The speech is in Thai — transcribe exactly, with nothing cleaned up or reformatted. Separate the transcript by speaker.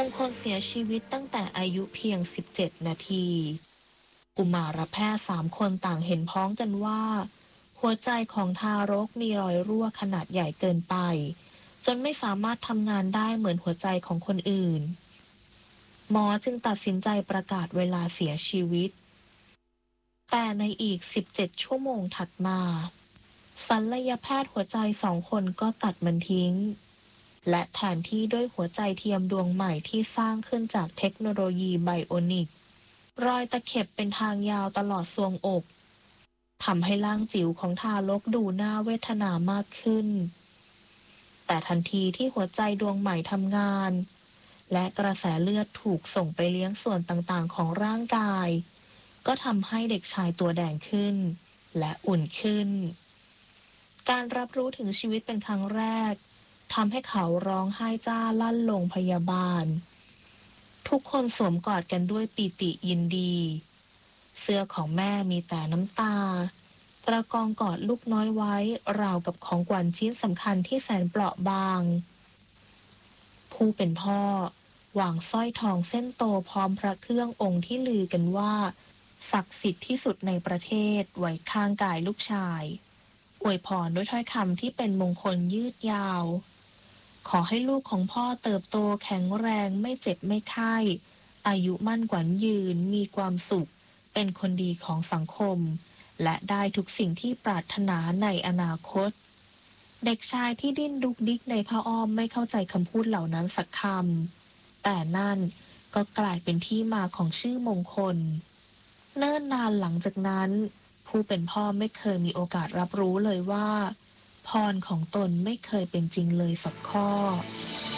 Speaker 1: งคลเสียชีวิตตั้งแต่อายุเพียง สิบเจ็ด นาที กุมารแพทย์สามคนต่างเห็นพ้องกันว่า หัวใจของทารกมีรอยรั่วขนาดใหญ่เกินไป จนไม่สามารถทำงานได้เหมือนหัวใจของคนอื่น หมอจึงตัดสินใจประกาศเวลาเสียชีวิต แต่ในอีก สิบเจ็ด ชั่วโมงถัดมา ศัลยแพทย์หัวใจสองคนก็ตัดมันทิ้ง และแทนที่ด้วยหัวใจเทียมดวงใหม่ที่สร้างขึ้นจากเทคโนโลยีไบโอนิก รอยตะเข็บเป็นทางยาวตลอดทรวงอกทำให้ร่างจิ๋วของทารกดูน่าเวทนามากขึ้น แต่ทันทีที่หัวใจดวงใหม่ทำงาน และกระแสเลือดถูกส่งไปเลี้ยงส่วนต่างๆของร่างกาย ก็ทำให้เด็กชายตัวแดงขึ้น และอุ่นขึ้น การรับรู้ถึงชีวิตเป็นครั้งแรกทำให้เขาร้องไห้จ้าลั่นโรงพยาบาล ทุกคนสวมกอดกันด้วยปีติยินดี เสื้อของแม่มีแต่น้ำตาตระกองกอดลูกน้อยไว้ราวกับของขวัญชิ้นสำคัญที่แสนเปราะบาง ผู้เป็นพ่อวางสร้อยทองเส้นโตพร้อมพระเครื่ององค์ที่ลือกันว่าศักดิ์สิทธิ์ที่สุดในประเทศไว้ข้างกายลูกชายอวยพรด้วยถ้อยคำที่เป็นมงคลยืดยาวขอให้ลูกของพ่อเติบโตแข็งแรงไม่เจ็บไม่ไข้อายุมั่นขวัญยืนมีความสุขเป็นคนดีของสังคมและได้ทุกสิ่งที่ปรารถนาในอนาคตเด็กชายที่ดิ้นดุกดิกในผ้าอ้อมไม่เข้าใจคำพูดเหล่านั้นสักคำแต่นั่นก็กลายเป็นที่มาของชื่อมงคลเนิ่นนานหลังจากนั้นผู้เป็นพ่อไม่เคยมีโอกาสรับรู้เลยว่าพรของตนไม่เคยเป็นจริงเลยสักข้อ